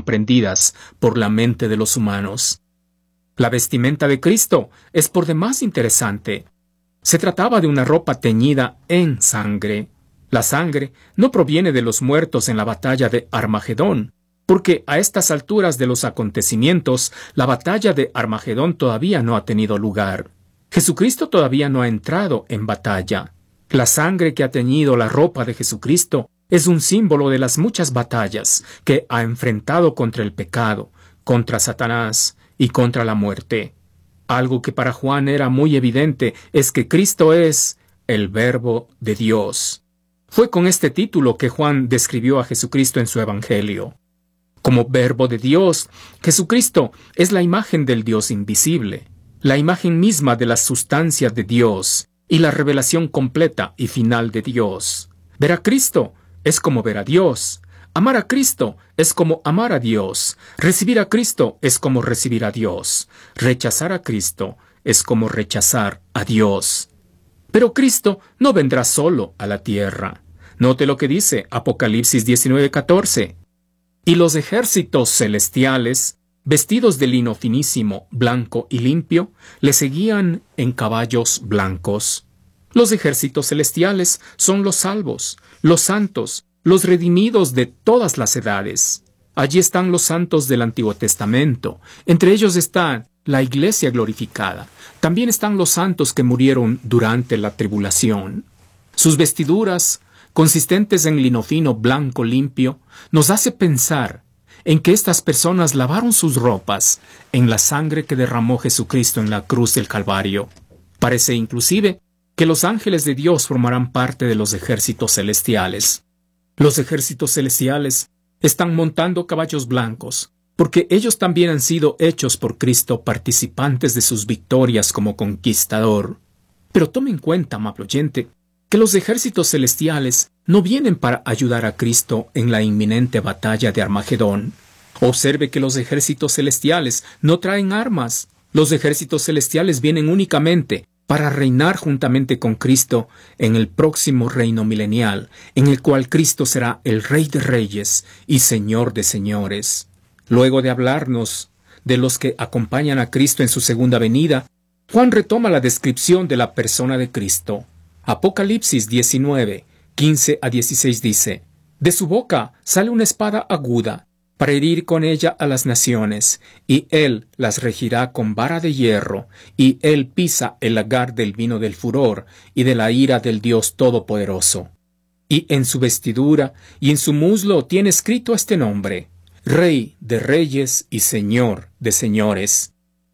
comprendidas por la mente de los humanos. La vestimenta de Cristo es por demás interesante. Se trataba de una ropa teñida en sangre. La sangre no proviene de los muertos en la batalla de Armagedón, porque a estas alturas de los acontecimientos, la batalla de Armagedón todavía no ha tenido lugar. Jesucristo todavía no ha entrado en batalla. La sangre que ha teñido la ropa de Jesucristo es un símbolo de las muchas batallas que ha enfrentado contra el pecado, contra Satanás y contra la muerte. Algo que para Juan era muy evidente es que Cristo es el Verbo de Dios. Fue con este título que Juan describió a Jesucristo en su Evangelio. Como Verbo de Dios, Jesucristo es la imagen del Dios invisible, la imagen misma de la sustancia de Dios y la revelación completa y final de Dios. Ver a Cristo es como ver a Dios. Amar a Cristo es como amar a Dios. Recibir a Cristo es como recibir a Dios. Rechazar a Cristo es como rechazar a Dios. Pero Cristo no vendrá solo a la tierra. Note lo que dice Apocalipsis 19:14. Y los ejércitos celestiales, vestidos de lino finísimo, blanco y limpio, le seguían en caballos blancos. Los ejércitos celestiales son los salvos, los santos, los redimidos de todas las edades. Allí están los santos del Antiguo Testamento. Entre ellos está la Iglesia glorificada. También están los santos que murieron durante la tribulación. Sus vestiduras, consistentes en lino fino blanco limpio, nos hace pensar en que estas personas lavaron sus ropas en la sangre que derramó Jesucristo en la cruz del Calvario. Parece inclusive que los ángeles de Dios formarán parte de los ejércitos celestiales. Los ejércitos celestiales están montando caballos blancos, porque ellos también han sido hechos por Cristo participantes de sus victorias como conquistador. Pero tome en cuenta, amable oyente, que los ejércitos celestiales no vienen para ayudar a Cristo en la inminente batalla de Armagedón. Observe que los ejércitos celestiales no traen armas. Los ejércitos celestiales vienen únicamente para reinar juntamente con Cristo en el próximo reino milenial, en el cual Cristo será el Rey de Reyes y Señor de Señores. Luego de hablarnos de los que acompañan a Cristo en su segunda venida, Juan retoma la descripción de la persona de Cristo. Apocalipsis 19, 15 a 16 dice: De su boca sale una espada aguda, para herir con ella a las naciones, y él las regirá con vara de hierro, y él pisa el lagar del vino del furor y de la ira del Dios Todopoderoso. Y en su vestidura y en su muslo tiene escrito este nombre: Rey de Reyes y Señor de Señores.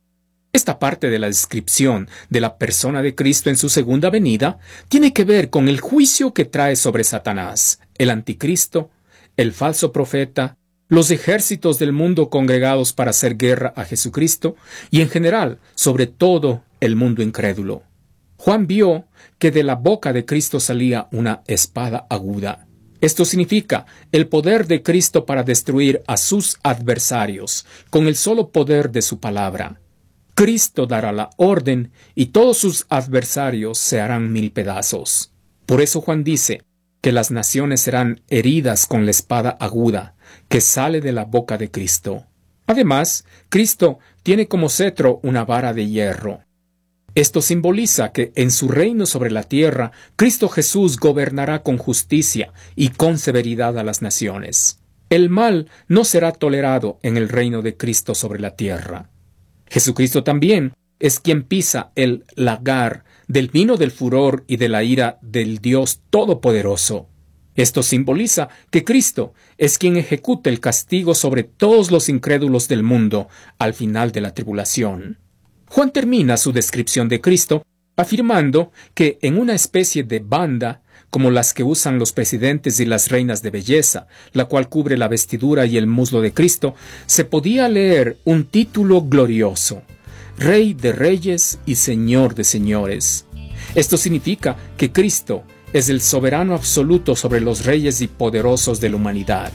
Esta parte de la descripción de la persona de Cristo en su segunda venida tiene que ver con el juicio que trae sobre Satanás, el anticristo, el falso profeta, los ejércitos del mundo congregados para hacer guerra a Jesucristo y en general sobre todo el mundo incrédulo. Juan vio que de la boca de Cristo salía una espada aguda. Esto significa el poder de Cristo para destruir a sus adversarios con el solo poder de su palabra. Cristo dará la orden y todos sus adversarios se harán mil pedazos. Por eso Juan dice que las naciones serán heridas con la espada aguda que sale de la boca de Cristo. Además, Cristo tiene como cetro una vara de hierro. Esto simboliza que en su reino sobre la tierra, Cristo Jesús gobernará con justicia y con severidad a las naciones. El mal no será tolerado en el reino de Cristo sobre la tierra. Jesucristo también es quien pisa el lagar del vino del furor y de la ira del Dios Todopoderoso. Esto simboliza que Cristo es quien ejecuta el castigo sobre todos los incrédulos del mundo al final de la tribulación. Juan termina su descripción de Cristo afirmando que en una especie de banda, como las que usan los presidentes y las reinas de belleza, la cual cubre la vestidura y el muslo de Cristo, se podía leer un título glorioso: Rey de Reyes y Señor de Señores. Esto significa que Cristo es el soberano absoluto sobre los reyes y poderosos de la humanidad.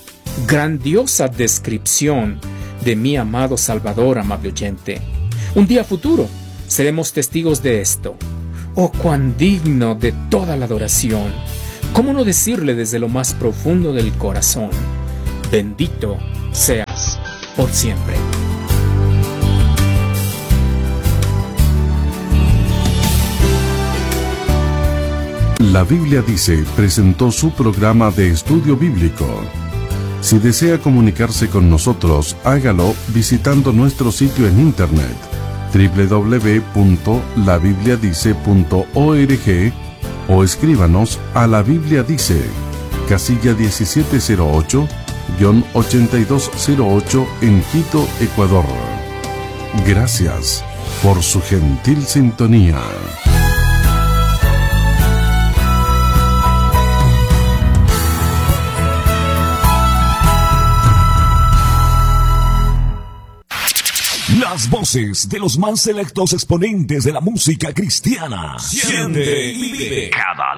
Grandiosa descripción de mi amado Salvador, amable oyente. Un día futuro seremos testigos de esto. ¡Oh, cuán digno de toda la adoración! ¿Cómo no decirle desde lo más profundo del corazón: bendito sea por siempre. La Biblia Dice presentó su programa de estudio bíblico. Si desea comunicarse con nosotros, hágalo visitando nuestro sitio en internet www.labibliadice.org o escríbanos a La Biblia Dice, casilla 1708-8208 en Quito, Ecuador. Gracias por su gentil sintonía. Las voces de los más selectos exponentes de la música cristiana. Siente y vive cada